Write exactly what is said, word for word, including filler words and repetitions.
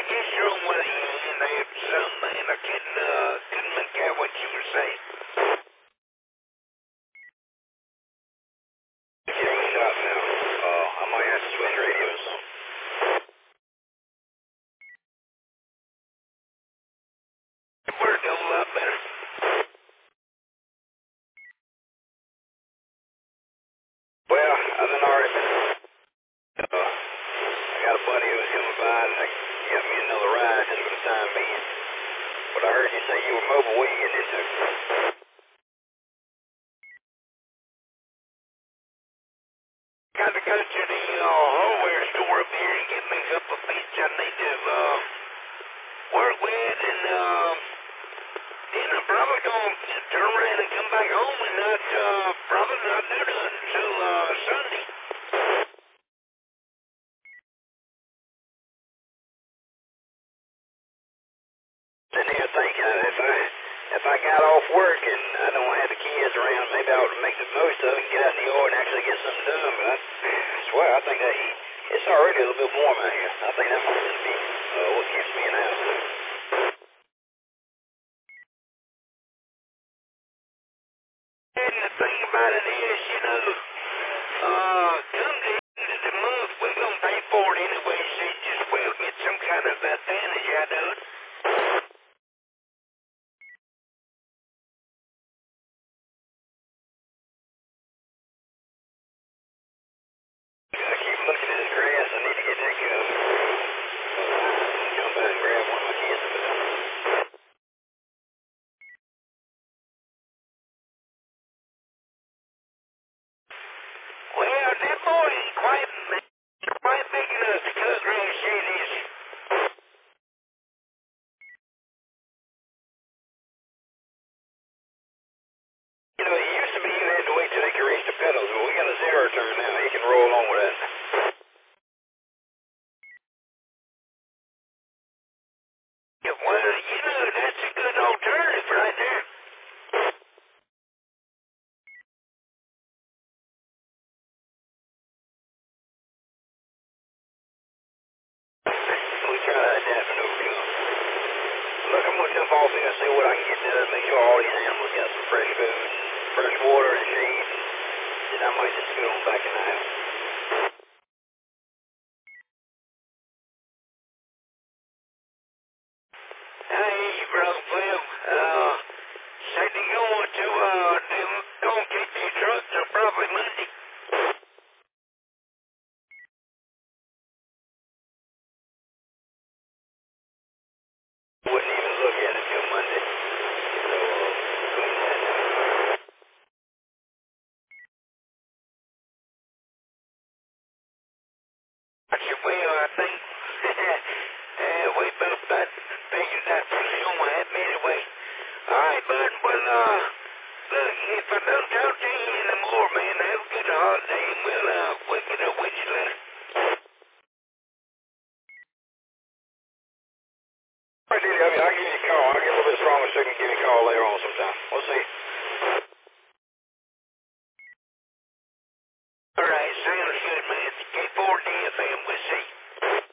guess you're on with you in there, son, man. I couldn't, uh, couldn't make out what you were saying. Getting shot now. Uh, I might have to switch radio or something. It worked a whole lot better. Well, I've been already. Uh, I got a buddy who was coming by and they got me another ride just for the time being. But I heard you say you were mobile. What are you getting into? Got to go to the uh, hardware store up here and get me a couple of bits I need to uh, work with, and uh, then I'm probably going to turn around and come back home and not, uh, probably not do nothing until uh, Sunday. And then I think uh, if I if I got off work and I don't have the kids around, maybe I ought to make the most of it and get out in the yard and actually get something done. But I, I swear, I think that it's already a little bit warm out here. I think that might be uh, what keeps me in the house. And the thing about it is, you know, uh, come the end of the month, we're going to pay for it anyway, so you just well get some kind of advantage out of it. I keep looking at the grass. I need to get that gun. Come back and grab one of my kids. Well, that boy is quite, quite big enough to cut grass, it is. You know, it used to be you had to wait till they could reach the pedals, but we got a zero turn now. You can roll on with that. Yeah, well, you know, that's a good alternative right there. We try that for no real. Look, I'm going to jump off here and see what I can get done. Make sure all these animals got some fresh food, fresh water and shade. Then I might just scoot on back in the house. Hey, bro, Phil. Uh, said they're going to, uh, they're going to keep these trucks till probably Monday. Wouldn't even look at it till Monday. So, uh, I said, well, I think, uh, we both got figured that for sure have anyway. All right, bud, well, uh, look, if I don't talk to you anymore, man, have a good holiday, and we'll, uh, we'll get up with you later. All right, Dilly, I'll give you a call. I'll get a little bit stronger so you can give me a call later on sometime. We'll see. All right, sounds good, man. K four D F M, we'll see.